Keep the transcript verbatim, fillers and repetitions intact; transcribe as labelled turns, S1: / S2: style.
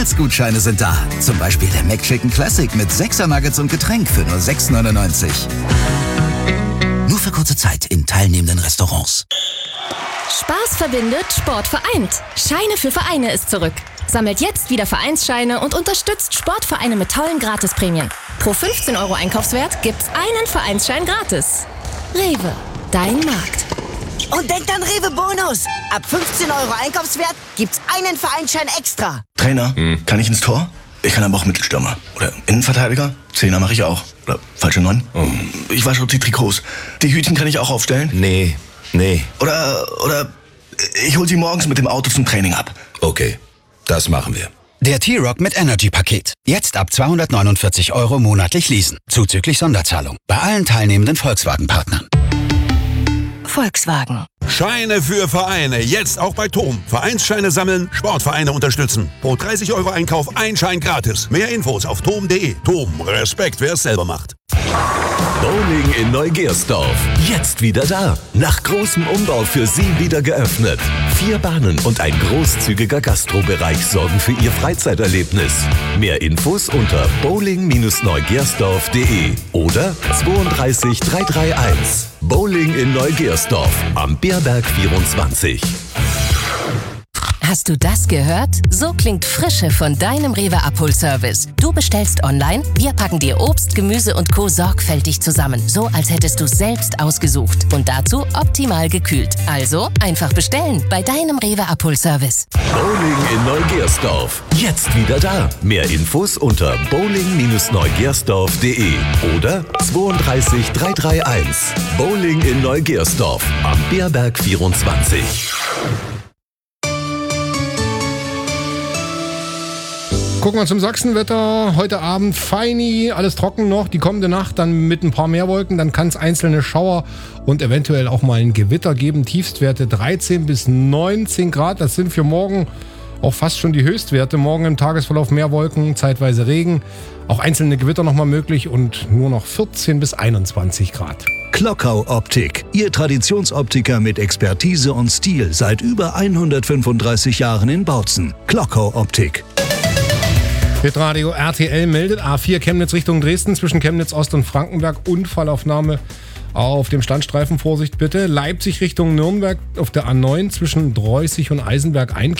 S1: McDonalds-Gutscheine sind da. Zum Beispiel der McChicken Classic mit sechser Nuggets und Getränk für nur sechs neunundneunzig. Nur für kurze Zeit in teilnehmenden Restaurants.
S2: Spaß verbindet, Sport vereint. Scheine für Vereine ist zurück. Sammelt jetzt wieder Vereinsscheine und unterstützt Sportvereine mit tollen Gratisprämien. Pro fünfzehn Euro Einkaufswert gibt's einen Vereinsschein gratis. Rewe, dein Markt.
S3: Und denkt an Rewe Bonus. Ab fünfzehn Euro Einkaufswert gibt's einen Vereinsschein extra.
S4: Trainer, hm. kann ich ins Tor? Ich kann aber auch Mittelstürmer. Oder Innenverteidiger? Zehner mache ich auch. Oder falsche Neun? Oh. Ich wasche auch die Trikots. Die Hütchen kann ich auch aufstellen?
S5: Nee, nee.
S4: Oder, oder ich hol sie morgens mit dem Auto zum Training ab.
S5: Okay, das machen wir.
S1: Der T-Rock mit Energy-Paket. Jetzt ab zweihundertneunundvierzig Euro monatlich leasen. Zuzüglich Sonderzahlung. Bei allen teilnehmenden Volkswagen-Partnern.
S2: Volkswagen.
S6: Scheine für Vereine. Jetzt auch bei T O M. Vereinsscheine sammeln, Sportvereine unterstützen. Pro dreißig Euro Einkauf ein Schein gratis. Mehr Infos auf tom punkt de. T O M. Respekt, wer es selber macht.
S7: Bowling in Neugersdorf. Jetzt wieder da. Nach großem Umbau für Sie wieder geöffnet. Vier Bahnen und ein großzügiger Gastrobereich sorgen für Ihr Freizeiterlebnis. Mehr Infos unter bowling neugersdorf punkt de oder zweiunddreißig dreihunderteinunddreißig. Bowling in Neugersdorf am Beerberg vierundzwanzig.
S2: Hast du das gehört? So klingt Frische von deinem Rewe Abholservice. Du bestellst online, wir packen dir Obst, Gemüse und Co. sorgfältig zusammen. So, als hättest du selbst ausgesucht. Und dazu optimal gekühlt. Also einfach bestellen bei deinem Rewe Abholservice.
S7: Bowling in Neugersdorf. Jetzt wieder da. Mehr Infos unter bowling neugersdorf punkt de oder zweiunddreißig dreihunderteinunddreißig. Bowling in Neugersdorf am Beerberg vierundzwanzig.
S8: Gucken wir zum Sachsenwetter. Heute Abend feini, alles trocken noch. Die kommende Nacht dann mit ein paar mehr Wolken. Dann kann es einzelne Schauer und eventuell auch mal ein Gewitter geben. Tiefstwerte dreizehn bis neunzehn Grad. Das sind für morgen auch fast schon die Höchstwerte. Morgen im Tagesverlauf mehr Wolken, zeitweise Regen. Auch einzelne Gewitter nochmal möglich und nur noch vierzehn bis einundzwanzig Grad.
S9: Klockau Optik, Ihr Traditionsoptiker mit Expertise und Stil seit über hundertfünfunddreißig Jahren in Bautzen. Klockau Optik.
S8: Hitradio R T L meldet A vier Chemnitz Richtung Dresden zwischen Chemnitz Ost und Frankenberg. Unfallaufnahme auf dem Standstreifen. Vorsicht bitte. Leipzig Richtung Nürnberg auf der A neun zwischen Dreußig und Eisenberg ein